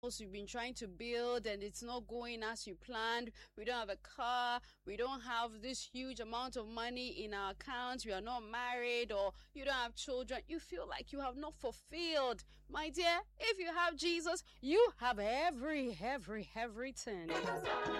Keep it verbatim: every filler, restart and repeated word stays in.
you've been trying to build and it's not going as you planned. We don't have a car. We don't have this huge amount of money in our accounts. We are not married, or you don't have children. You feel like you have not fulfilled. My dear, if you have Jesus, you have every, every, everything.